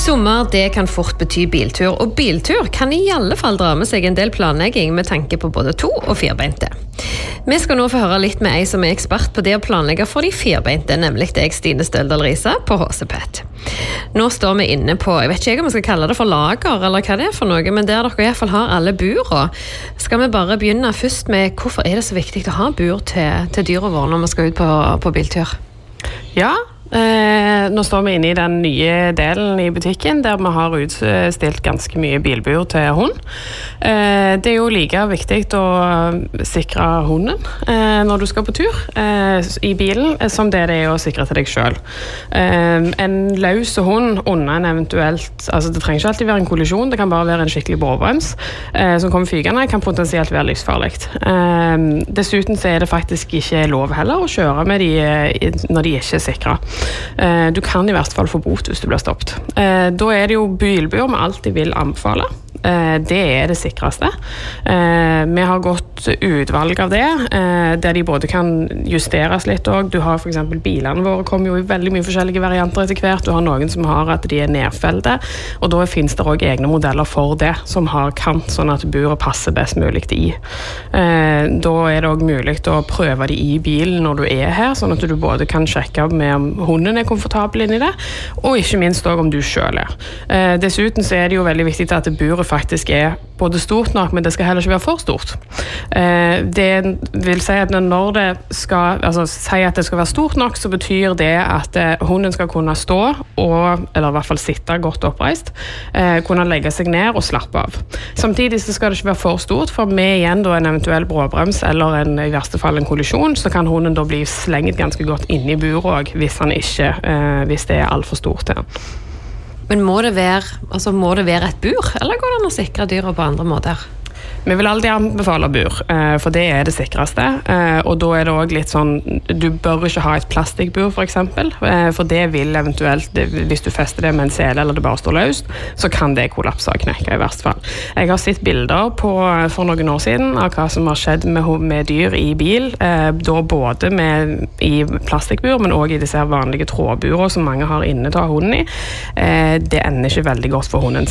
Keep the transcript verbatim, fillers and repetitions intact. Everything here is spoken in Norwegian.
Sommer, det kan fort bety biltur, og biltur kan i alle fall dra med seg en del planlegging med tanke på både to- og firbeinte. Vi skal nå få høre litt med ei som er ekspert på det å planlegge for de firbeinte, nemlig deg, Stine Støldal-Risa, på H C Pet. Nå står vi inne på, jeg vet ikke om vi skal kalle det for lager, eller hva det er for noe, men der dere i hvert fall har alle bura. Skal vi bare begynne først med hvorfor er det så viktig å ha bur til, til dyra våre når vi skal ut på, på biltur? Ja, Eh, nå står vi inne i den nye delen i butikken der vi har utstilt ganske mye bilbur til hund. Eh, det er jo like viktig å sikre hunden eh, når du skal på tur eh, i bilen som det det er å sikre til deg selv. Eh, en løs hund under en eventuelt, altså det trenger ikke alltid være en kollisjon, det kan bare være en skikkelig bråbrems eh, som kommer fygende, kan potensielt være livsfarlig. Eh, dessuten så er det faktisk ikke lov heller å kjøre med de når de ikke er sikre. Du kan i hvert fall få bot hvis du blir stoppet. Da er det jo bilbur vi alltid vil anbefale. Det er det sikreste. Vi har gått utvalg av det, der de både kan justeres litt også. Du har for eksempel bilene våre kommer jo i veldig mye forskjellige varianter etter hvert. Du har noen som har at de er nedfelte, og da finnes det også egne modeller for det, som har kant, sånn at buret passer best mulig i. Da er det også mulig å prøve de i bilen når du er her, sånn at du både kan sjekke med om hunden er komfortabel inni det, og ikke minst også om du selv er. Dessuten så er det jo veldig viktig at buret faktisk er både stort nok, men det skal heller ikke være for stort. Det vil si at når det skal, altså si at det skal være stort nok, så betyr det at hunden skal kunne stå, og, eller i hvert fall sitte godt oppreist, kunne legge seg ned og slappe av. Samtidig så skal det ikke være for stort, for med igjen da en eventuell bråbrems eller en, i verste fall en kollisjon, så kan hunden da bli slengt ganske godt inn i buret også, hvis han ikke, hvis det er alt for stort til. Men må det være, altså må det være et bur, eller går det an å sikre dyra på andre måter? Vi vil alltid anbefale bur, for det er det sikreste, og da er det også litt sånn, du bør ikke ha et plastikkbur for eksempel, for det vil eventuelt, hvis du fester det med en sele eller det bare står løst, så kan det kollapse og knekke i verste fall. Jeg har sett bilder på, for noen år siden av hva som har skjedd med, med dyr i bil, da både med, i plastikkbur, men også i disse vanlige trådburer som mange har inne til hunden i. Det ender ikke veldig godt for hunden.